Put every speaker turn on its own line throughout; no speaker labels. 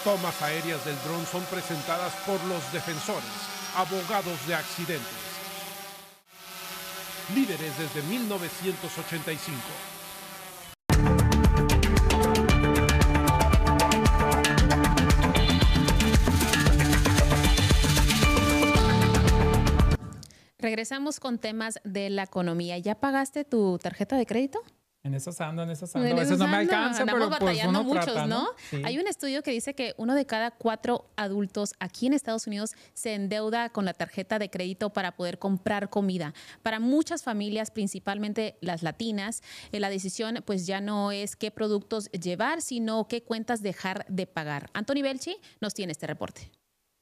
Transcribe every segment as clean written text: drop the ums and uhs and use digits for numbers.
tomas aéreas del dron son presentadas por los defensores, abogados de accidentes. Líderes desde 1985.
Regresamos con temas de la economía. ¿Ya pagaste tu tarjeta de crédito?
En esas ando. A veces no me alcanza,
andamos
pero pues uno
muchos,
trata,
¿no?
Sí.
Hay un estudio que dice que 1 de cada 4 adultos aquí en Estados Unidos se endeuda con la tarjeta de crédito para poder comprar comida. Para muchas familias, principalmente las latinas, la decisión pues ya no es qué productos llevar, sino qué cuentas dejar de pagar. Anthony Belchi nos tiene este reporte.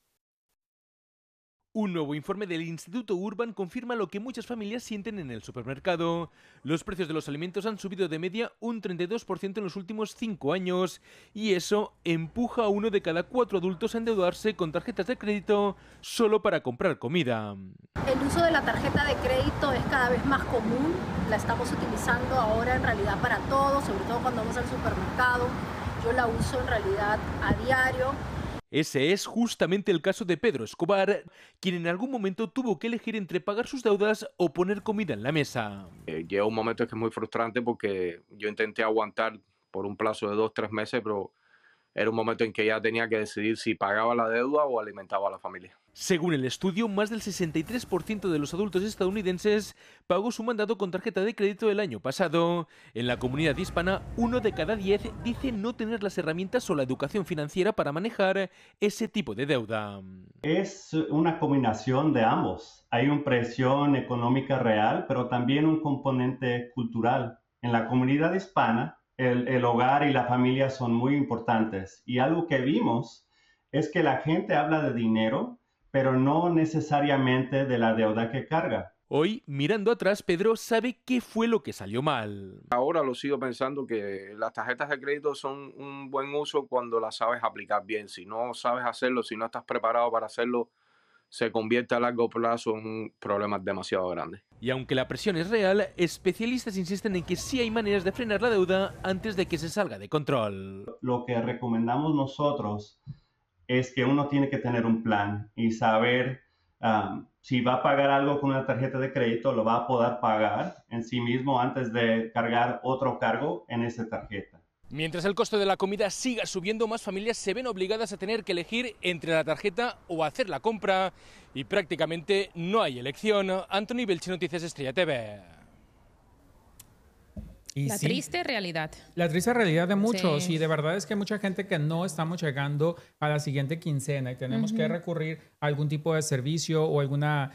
Un nuevo informe del Instituto Urban confirma lo que muchas familias sienten en el supermercado. Los precios de los alimentos han subido de media un 32% en los últimos 5 años y eso empuja a 1 de cada 4 adultos a endeudarse con tarjetas de crédito solo para comprar comida.
El uso de la tarjeta de crédito es cada vez más común, la estamos utilizando ahora en realidad para todo, sobre todo cuando vamos al supermercado. Yo la uso en realidad a diario.
Ese es justamente el caso de Pedro Escobar, quien en algún momento tuvo que elegir entre pagar sus deudas o poner comida en la mesa.
Llega un momento que es muy frustrante porque yo intenté aguantar por un plazo de 2-3 meses, pero era un momento en que ya tenía que decidir si pagaba la deuda o alimentaba a la familia.
Según el estudio, más del 63% de los adultos estadounidenses pagó su mandado con tarjeta de crédito el año pasado. En la comunidad hispana, 1 de cada 10 dice no tener las herramientas o la educación financiera para manejar ese tipo de deuda.
Es una combinación de ambos. Hay una presión económica real, pero también un componente cultural. En la comunidad hispana, el hogar y la familia son muy importantes. Y algo que vimos es que la gente habla de dinero, pero no necesariamente de la deuda que carga.
Hoy, mirando atrás, Pedro sabe qué fue lo que salió mal.
Ahora lo sigo pensando que las tarjetas de crédito son un buen uso cuando las sabes aplicar bien. Si no sabes hacerlo, si no estás preparado para hacerlo, se convierte a largo plazo en un problema demasiado grande.
Y aunque la presión es real, especialistas insisten en que sí hay maneras de frenar la deuda antes de que se salga de control.
Lo que recomendamos nosotros es que uno tiene que tener un plan y saber si va a pagar algo con una tarjeta de crédito, lo va a poder pagar en sí mismo antes de cargar otro cargo en esa tarjeta.
Mientras el costo de la comida siga subiendo, más familias se ven obligadas a tener que elegir entre la tarjeta o hacer la compra y prácticamente no hay elección. Anthony Belchi, Noticias Estrella TV.
Y
La
sí,
triste realidad.
la triste realidad de muchos,
Sí.
y de verdad es que hay mucha gente que no estamos llegando a la siguiente quincena y tenemos que recurrir a algún tipo de servicio o alguna,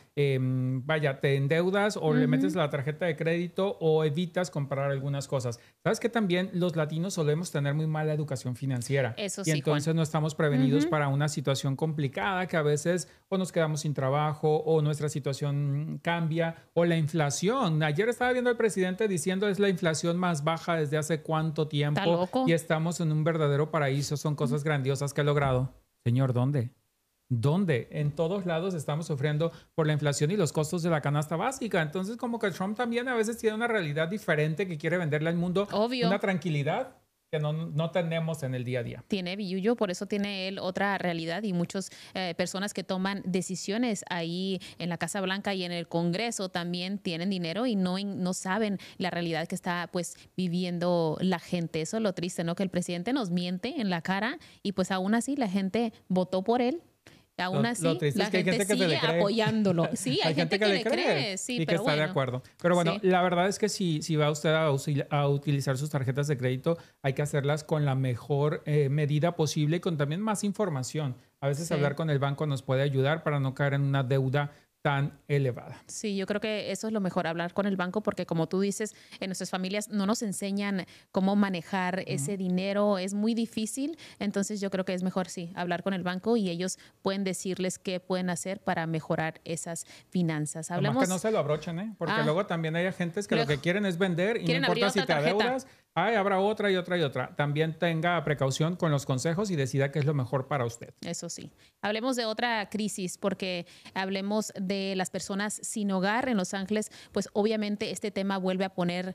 te endeudas o le metes la tarjeta de crédito o evitas comprar algunas cosas. Sabes que también los latinos solemos tener muy mala educación financiera.
Eso
y
sí,
entonces
Juan.
no estamos prevenidos para una situación complicada que a veces o nos quedamos sin trabajo o nuestra situación cambia o la inflación. Ayer estaba viendo al presidente diciendo es la inflación más baja desde hace cuánto tiempo.
Está loco.
Y estamos en un verdadero paraíso. Son cosas grandiosas que ha logrado. Señor, ¿dónde? ¿Dónde? En todos lados estamos sufriendo por la inflación y los costos de la canasta básica. Entonces, como que Trump también a veces tiene una realidad diferente que quiere venderle al mundo.
Obvio.
Una tranquilidad que no tenemos en el día a día.
Tiene billuyo, por eso tiene él otra realidad y muchas personas que toman decisiones ahí en la Casa Blanca y en el Congreso también tienen dinero y no saben la realidad que está pues viviendo la gente. Eso es lo triste, ¿no? Que el presidente nos miente en la cara y pues aún así la gente votó por él. Aún así,
lo triste
la
es que hay
gente
gente que se
sigue
le cree.
apoyándolo. Sí, hay gente que le cree. Sí,
y que
pero
está de
bueno.
acuerdo. Pero bueno,
Sí.
la verdad es que si va usted a utilizar sus tarjetas de crédito, hay que hacerlas con la mejor medida posible y con también más información. A veces
Sí.
hablar con el banco nos puede ayudar para no caer en una deuda tan elevada.
Sí, yo creo que eso es lo mejor, hablar con el banco, porque como tú dices, en nuestras familias no nos enseñan cómo manejar ese dinero, es muy difícil, entonces yo creo que es mejor, sí, hablar con el banco y ellos pueden decirles qué pueden hacer para mejorar esas finanzas.
Además que no se lo abrochen, ¿eh? Porque luego también hay agentes que lo que quieren es vender y no
quieren abrir
importa si te
otra tarjeta.
adeudas, habrá otra y otra y otra. También tenga precaución con los consejos y decida qué es lo mejor para usted.
Eso sí. Hablemos de otra crisis, porque hablemos de las personas sin hogar en Los Ángeles, pues obviamente este tema vuelve a poner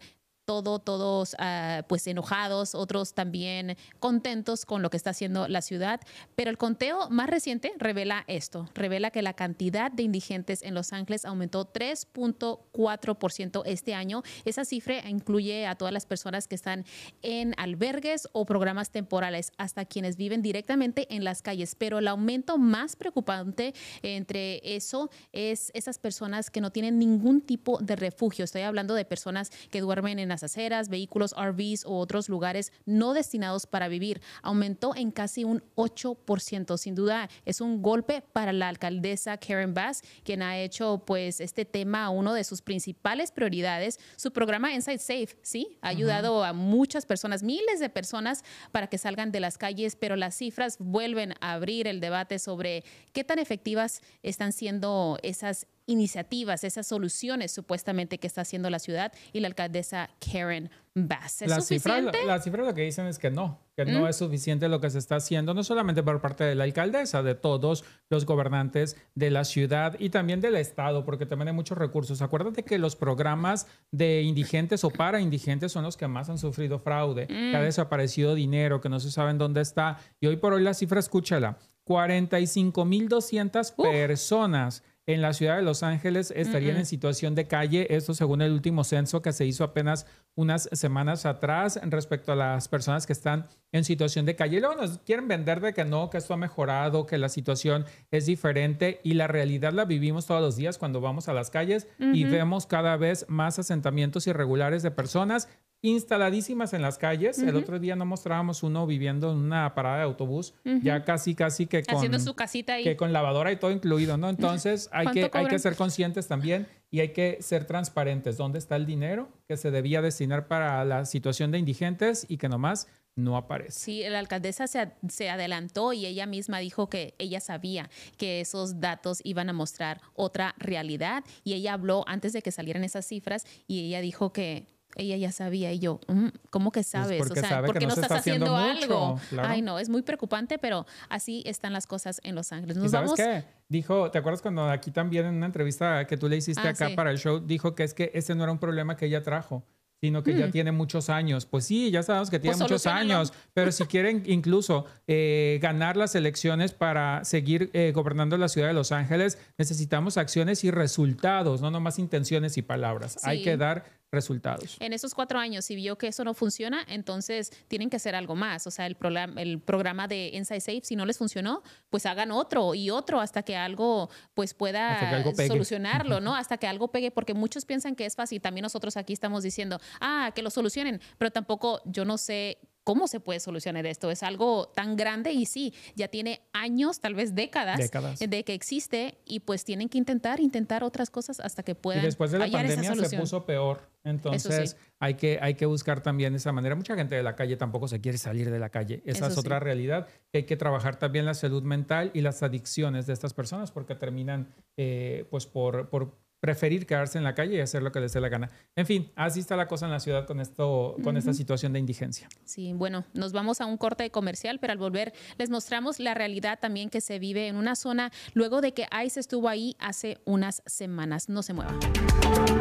todos pues enojados, otros también contentos con lo que está haciendo la ciudad. Pero el conteo más reciente revela esto, revela que la cantidad de indigentes en Los Ángeles aumentó 3.4% este año. Esa cifra incluye a todas las personas que están en albergues o programas temporales, hasta quienes viven directamente en las calles. Pero el aumento más preocupante entre eso es esas personas que no tienen ningún tipo de refugio. Estoy hablando de personas que duermen en las aceras, vehículos RVs o otros lugares no destinados para vivir. Aumentó en casi un 8%. Sin duda es un golpe para la alcaldesa Karen Bass, quien ha hecho pues este tema uno de sus principales prioridades. Su programa Inside Safe, sí, ha ayudado a muchas personas, miles de personas, para que salgan de las calles, pero las cifras vuelven a abrir el debate sobre qué tan efectivas están siendo esas iniciativas, esas soluciones supuestamente que está haciendo la ciudad y la alcaldesa Karen Bass. ¿Es suficiente?
Las cifras lo que dicen es que no es suficiente lo que se está haciendo, no solamente por parte de la alcaldesa, de todos los gobernantes de la ciudad y también del estado, porque también hay muchos recursos. Acuérdate que los programas de indigentes o para indigentes son los que más han sufrido fraude, que ha desaparecido dinero, que no se sabe en dónde está. Y hoy por hoy la cifra, escúchala, 45,200 personas en la ciudad de Los Ángeles estarían en situación de calle, esto según el último censo que se hizo apenas unas semanas atrás respecto a las personas que están en situación de calle. Y luego nos quieren vender de que no, que esto ha mejorado, que la situación es diferente, y la realidad la vivimos todos los días cuando vamos a las calles y vemos cada vez más asentamientos irregulares de personas instaladísimas en las calles. El otro día no mostrábamos uno viviendo en una parada de autobús, ya casi que con
haciendo su casita ahí,
que con lavadora y todo incluido, ¿no? Entonces hay que ser conscientes también y hay que ser transparentes. ¿Dónde está el dinero que se debía destinar para la situación de indigentes y que nomás no aparece?
Sí, la alcaldesa se adelantó y ella misma dijo que ella sabía que esos datos iban a mostrar otra realidad, y ella habló antes de que salieran esas cifras y ella dijo que ella ya sabía. Y yo, ¿cómo que sabes?
Pues ¿por qué no estás haciendo
algo?
Claro.
Ay, no, es muy preocupante, pero así están las cosas en Los Ángeles.
¿Y sabes qué? Dijo, ¿te acuerdas cuando aquí también en una entrevista que tú le hiciste acá para el show, dijo que es que ese no era un problema que ella trajo, sino que ya tiene muchos años? Pues sí, ya sabemos que tiene muchos años, pero si quieren incluso ganar las elecciones para seguir gobernando la ciudad de Los Ángeles, necesitamos acciones y resultados, no nomás intenciones y palabras. Sí. Hay que dar resultados.
En esos 4 años, si vio que eso no funciona, entonces tienen que hacer algo más. O sea, el programa de Inside Safe, si no les funcionó, pues hagan otro y otro hasta que algo pues pueda solucionarlo, ¿no? Hasta que algo pegue, porque muchos piensan que es fácil. También nosotros aquí estamos diciendo, que lo solucionen, pero tampoco yo no sé cómo se puede solucionar esto. Es algo tan grande y sí, ya tiene años, tal vez décadas de que existe, y pues tienen que intentar otras cosas hasta que puedan.
Y después de la pandemia se puso peor. Entonces hay que buscar también esa manera. Mucha gente de la calle tampoco se quiere salir de la calle. Esa es otra realidad. Hay que trabajar también la salud mental y las adicciones de estas personas, porque terminan pues por preferir quedarse en la calle y hacer lo que les dé la gana. En fin, así está la cosa en la ciudad con esto, con esta situación de indigencia.
Sí, bueno, nos vamos a un corte comercial, pero al volver les mostramos la realidad también que se vive en una zona luego de que ICE estuvo ahí hace unas semanas. No se muevan.